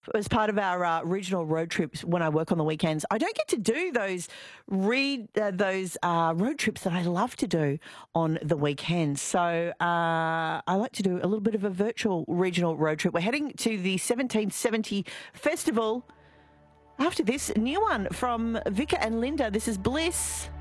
as part of our regional road trips when I work on the weekends. I don't get to do those road trips that I love to do on the weekends. So I like to do a little bit of a virtual regional road trip. We're heading to the 1770 Festival. After this, new one from Vika and Linda. This is Bliss.